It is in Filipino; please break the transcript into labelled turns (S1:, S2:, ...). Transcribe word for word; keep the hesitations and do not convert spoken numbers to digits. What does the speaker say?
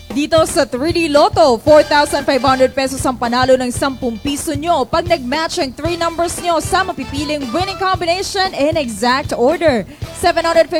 S1: Dito sa three D Lotto, four thousand five hundred pesos ang panalo ng ten piso nyo pag nag-match ang three numbers nyo sa mapipiling winning combination in exact order. seven hundred